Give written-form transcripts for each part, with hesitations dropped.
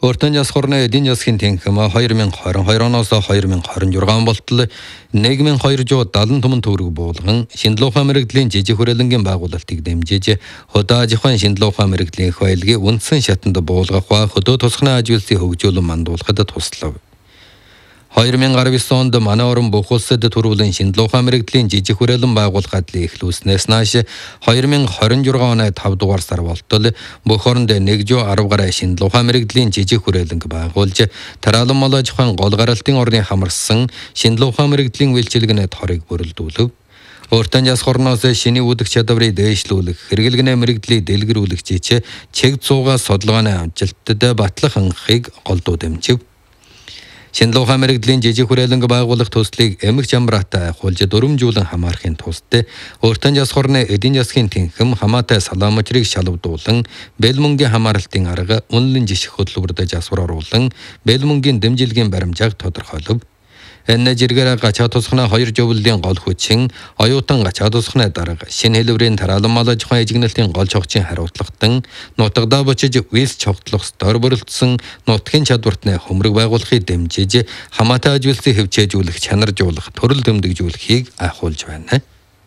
Өөртөө яс хорны эдийн засгийн тэнхим 2022 оноос 2026 болтол 1270 төгрөг буулган шинжилгээ ухаан мэрэгжлийн жижиг хүрээлэнгийн байгуулалтыг дэмжиж хөдөө аж ахуйн шинжилгээ ухаан мэрэгжлийн хуулийг үндсэн шатанд буулгах ба хөдөө тусганы аж үйлсийг хөгжүүлэн мандуулахад туслав. 2019 онд манай орон бүх улсад төрүүлэн шинжилгээ ухаан мэрэгжлийн жижиг хүрээлэн байгуулахад эхлүүлснээс нааш 2026 оны 5 дугаар сар болтол бүх оронд 110 гаруй шинжилгээ ухаан мэрэгжлийн жижиг хүрээлэнг байгуулж тараалан мал аж ахуйн гол гаралтын орны хамарсан шинжилгээ ухаан мэрэгжлийн үйлчилгээний торыг бүрэлдүүлв. Өөртөө яс хорноос шиний үүдэх чадварыг дээшлүүлэх, хэрэглэгнээ мэрэгдлийг дэлгэрүүлэх чиг цуугаа судалгааны амжилтад батлах хангахыг голдуу дэмжив. Шинжилгээ ухаан мэрэгжлийн жижиг хүрээлэнг байгуулах төслийг эмх чамбараатай хулж дөрвөмжүүлэн хамаарахын тулд өөртөө яс хорны эдийн засгийн тэнхим хамаатай салаамчрыг шалгадуулан бэл мөнгөний хамааралтын арга үнэлэн жишг хөтөлбөрөд засвар оруулан бэл мөнгөний дэмжлэгийн баримжааг тодорхойлов. Энэ жиргэрэ гачаа тусганы 2 жовлын гол хүчин оюутан гачаа тусганы дарга шинэ хэлбэрийн тараалан мал аж ахуйн эзэгнэлтийн гол чогчийн хариуцлагатан нутагда бочиж үйлс чогтлох стор бүрэлдсэн нутгийн чадвартны хөмрөг байгуулахыг дэмжиж хамаатай аж үйлсийг хөвчөөжүүлэх чанаржуулах төрөл дөмдөгжүүлэхийг айхуулж байна.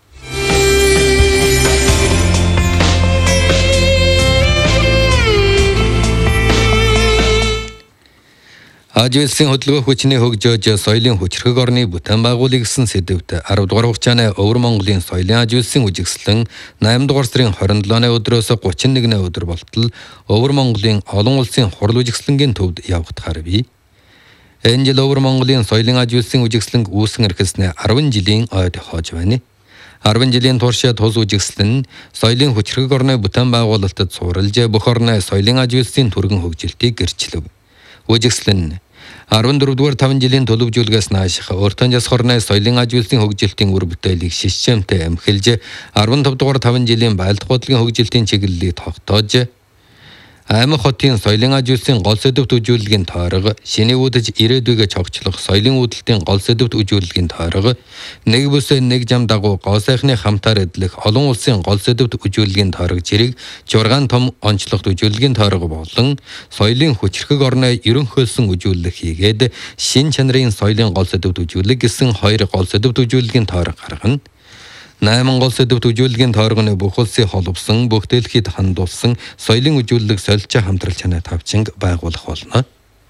Аж үйлсийн хөдөлгөөх хүчний хөгжөөж соёлын хүчрхэг орны бүтээн байгуулах гэсэн сэдвт 10 дугаар хугацааны Өвөр Монголын соёлын аж үйлсийн үжигслэн 8 дугаар сарын 27-ны өдрөөс 31-ны өдөр болтол Өвөр Монголын олон улсын хурал үжигслэнгийн төвд явагдахаар бий. Энэ жил Өвөр Монголын соёлын аж үйлсийн үжигслэнг үүсгэн эрхэлснээр 10 жилийн ойд хоож байна. 10 жилийн турш тус үжигслэн соёлын хүчрхэг орны бүтээн байгуулалтад суурилж бүх орны соёлын аж үйлсийн түргэн хөгжилтийг гэрчлэв. Үжигслэн 14 дугаар 5 жилийн төлөвжүүлгээс нааших өөртөө яс хорны соёлын аж үйлсийн хөгжилтийн үр бүтээлийг шишчэмтэй амхилж 15 дугаар 5 жилийн байлдах бодлогын хөгжилтийн чиглэлийг тогтоож аймаг хотын соёлын аж үйлсийн гол сэдвт үзүүлэлгийн тойрог шиний үүдэж ирээдүйгээ чогчлох соёлын үүдэлтийн гол сэдвт үзүүлэлгийн тойрог нэг бүс нэг жам дагуу гоо сайхны хамтаар эдлэх олон улсын гол сэдвт үзүүлэлгийн тойрог жирийг 6 том онцлогт үзүүлэлгийн тойрог болон соёлын хүчрхэг орны ерөнхийлсөн үзүүлэлт хийгээд шин чанарын соёлын гол сэдвт үзүүлэлт гэсэн 2 гол сэдвт үзүүлэлгийн тойрог гаргана. 8 гол сэдвт үзүүлэлгийн тойрогны бүх улсын холбосон бүх дэлхийд хандуулсан соёлын үзүүлэлт солилцоо хамтрал чанаа тавчинг байгуулах болно.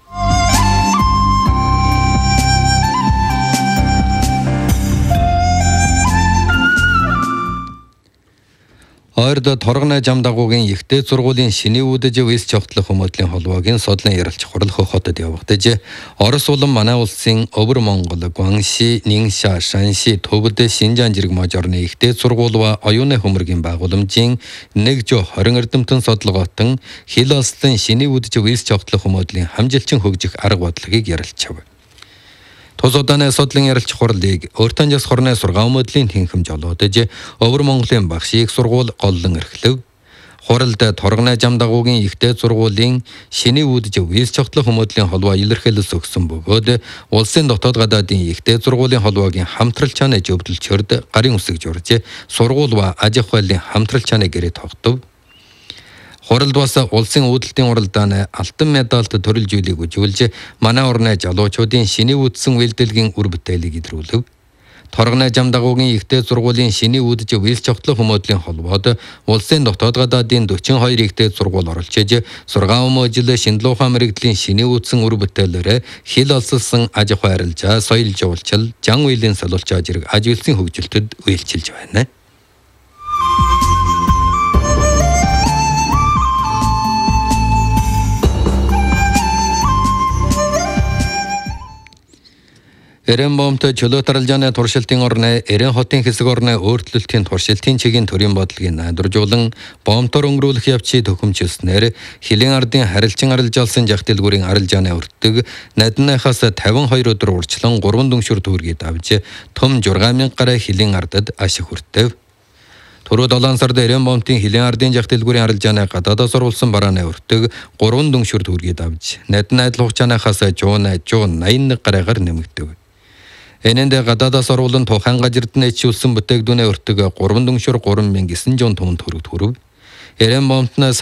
Ойрд торгоны жам дагуугийн ихтэй сургуулийн шиний үүдэж вэс чогтлох хүмүүдлийн холбоогийн содлон ярилч хурал хотод явагдаж Орос улан манай улсын Өвөр Монгол, Гуанши, Нингша, Шанши, Төвд, Шинжаан зэрэг мажорны ихтэй сургууль ба оюуны хөмрөгийн байгууламжийн 120 эрдэмтэн содлогоотон хил олслон шиний үүдэж вэс чогтлох хүмүүдлийн хамжилчин хөгжих арга бодлогыг ярилцав. Тус удааны содлон ярилч хурлыг өөртөө яс хорны сургаан мөдлийн тэнхим жолоодож Өвөр Монголын багш их сургууль голлон эрхлэв. Хуралд торгоны жам дагуугийн ихтэй сургуулийн шиний үүдэж вэс чогтлох хүмүүдлийн холбоо илэрхийлэлс өгсөн бөгөөд улсын дотоод гадаадын ихтэй сургуулийн холбоогийн хамтрал чанаа зөвлөлчөрд гарын үсэг журж сургууль ба аж ахуйн хамтрал чанаа гэрээ тогтов. Хуралд бас улсын үүдэлтийн уралдааны алтан медальт төрөлжүүлийг үжүүлж манай орны жалуучуудын шиний үүдсэн үйлдэлгийн үр бүтээлийг илрүүлв. Торгоны жам дагуугийн ихтэй сургуулийн шиний үүдэж вэс чогтлох хүмүүдлийн холбоод улсын дотоод гадаадын 42 ихтэй сургууль оролцож сургаан мөжил шинжилгээ ухаан мэрэгжлийн шиний үүдсэн үр бүтээлээр хил олсолсон аж ахуй арилжаа, соёл жуулчил, жан үеийн солилцоо зэрэг аж үйлсийн хөгжилтөд үйлчилж байна. Эрен бомтой чөлөө таралжааны туршилтын орны Эрен хотын хэсэг орны өөрчлөлтийн туршилтын чигийн төрийн бодлогыг найдваржуулан бомтоор өнгөрүүлэх явцыг төхөмжилснээр хилийн ардын харилцан арилжаалсан жах дэлгүүрийн арилжааны өртөг надныхаас 52 өдөр урчлан 3 дүншүр төгрөгийг авч том 6000 гаруй хилийн ардад ашиг хүртэв. Түрүү 7 сард Эрен бомтын хилийн ардын жах дэлгүүрийн арилжааны гадаадаас оруулсан барааны өртөг 3 дүншүр төгрөгийг авч надны адил хугацаанаас 181 гаруйгаар нэмэгдэв. Энэнд гадаадаас оруулан тухайн газарт нэчүүлсэн бүтээгдэхүүний өртөг 3 дүншүр 3900 төгрөг төрөв. Эрен бомтнаас